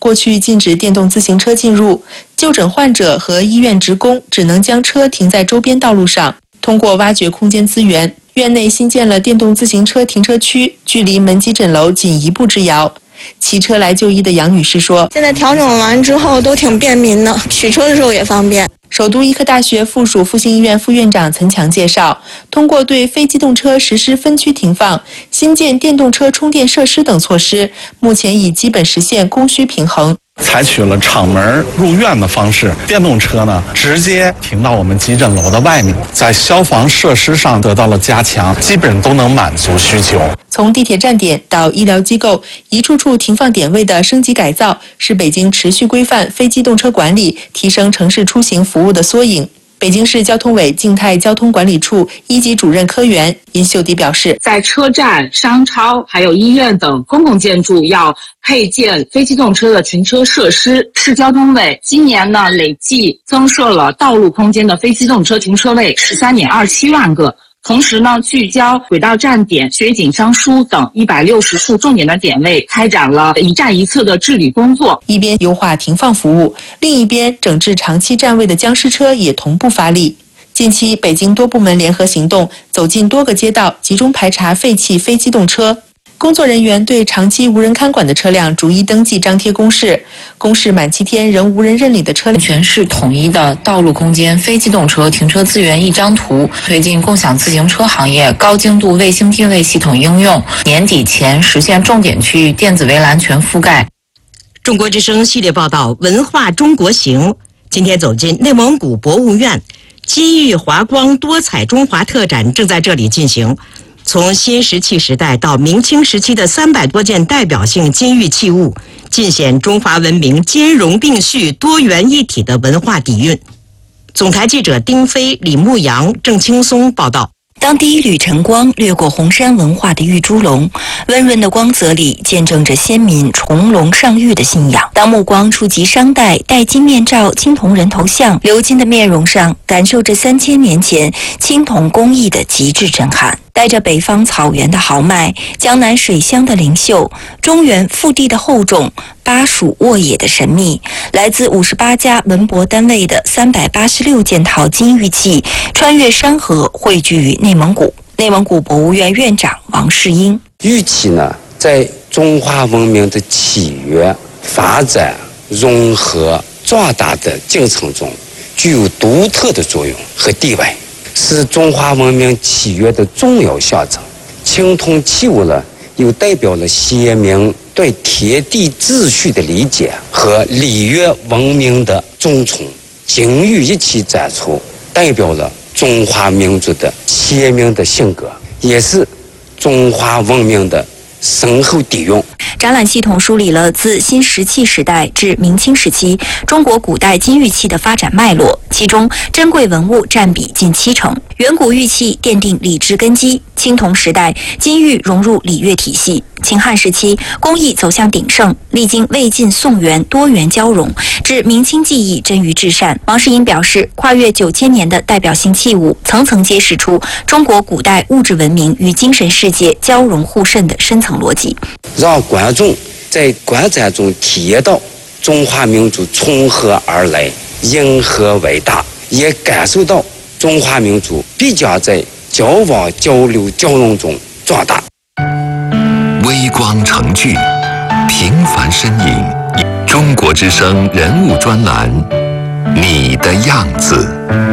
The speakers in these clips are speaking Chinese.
过去禁止电动自行车进入，就诊患者和医院职工只能将车停在周边道路上。通过挖掘空间资源，院内新建了电动自行车停车区，距离门急诊楼仅1步之遥。骑车来就医的杨女士说：“ 现在调整完之后都挺便民的，取车的时候也方便。” 首都医科大学附属复兴医院副院长岑强介绍，通过对非机动车实施分区停放、新建电动车充电设施等措施，目前已基本实现供需平衡。 采取了厂门入院的方式，电动车呢直接停到我们急诊楼的外面，在消防设施上得到了加强，基本都能满足需求。 从地铁站点到医疗机构，一处处停放点位的升级改造，是北京持续规范非机动车管理、提升城市出行服务的缩影。北京市交通委静态交通管理处1级主任科员殷秀迪表示， 在车站、商超还有医院等公共建筑要配建非机动车的停车设施。市交通委今年呢累计增设了道路空间的非机动车停车位13.27万个。同时呢，聚焦轨道站点、雪景商书等160处重点的点位，开展了一站一侧的治理工作。 一边优化停放服务，另一边整治长期占位的僵尸车也同步发力。近期，北京多部门联合行动，走进多个街道，集中排查废弃非机动车。工作人员对长期无人看管的车辆逐一登记张贴公示，公示满7天仍无人认领的车辆， 全市统一的道路空间非机动车停车资源一张图，推进共享自行车行业高精度卫星定位系统应用，年底前实现重点区域电子围栏全覆盖。 中国之声系列报道文化中国行，今天走进内蒙古博物院，金玉华光多彩中华特展正在这里进行。从新石器时代到明清时期的300多件代表性金玉器物，尽显中华文明兼容并蓄、多元一体的文化底蕴。总台记者丁飞、李牧阳、郑青松报道。 当第一缕晨光掠过红山文化的玉猪笼，温润的光泽里见证着先民重龙上玉的信仰。当目光触及商代戴金面罩青铜人头像，鎏金的面容上感受着3000年前青铜工艺的极致震撼。带着北方草原的豪迈，江南水乡的灵秀，中原腹地的厚重，巴蜀沃野的神秘，来自58家文博单位的386件陶金玉器，穿越山河汇聚于内蒙古。内蒙古博物院院长王世英： 玉器呢，在中华文明的起源、发展、融合、壮大的进程中，具有独特的作用和地位，是中华文明起源的重要象征。青铜器物呢，又代表了先民对天地秩序的理解和礼乐文明的尊崇。金玉一起展出，代表了中华民族的先民的性格，也是中华文明的深厚底蕴。 展览系统梳理了自新石器时代至明清时期中国古代金玉器的发展脉络，其中珍贵文物占比近70%。远古玉器奠定礼制根基，青铜时代金玉融入礼乐体系，秦汉时期工艺走向鼎盛，历经魏晋宋元多元交融，至明清技艺臻于至善。王世英表示，跨越9000年的代表性器物，层层揭示出中国古代物质文明与精神世界交融互渗的深层逻辑， 让观众在观展中体验到中华民族从何而来，因何为大，也感受到中华民族必将在交往交流交融中壮大。 微光成剧，平凡身影，中国之声人物专栏，你的样子。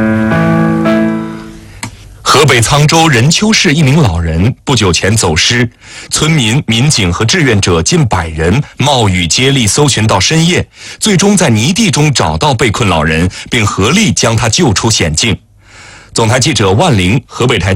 河北沧州任丘市一名老人不久前走失，村民、民警和志愿者近100人冒雨接力搜寻到深夜，最终在泥地中找到被困老人，并合力将他救出险境。总台记者万玲，河北台